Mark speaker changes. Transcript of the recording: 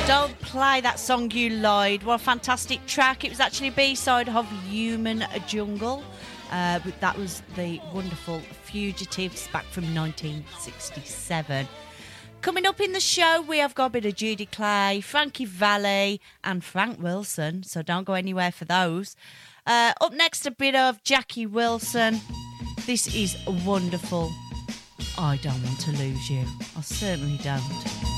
Speaker 1: Don't play that song, you lied. What a fantastic track. It was actually a B-side of Human Jungle. But that was the wonderful Fugitives back from 1967. Coming up in the show, we have got a bit of Judy Clay, Frankie Valli and Frank Wilson, so don't go anywhere for those. Up next, a bit of Jackie Wilson. This is wonderful. I don't want to lose you. I certainly don't.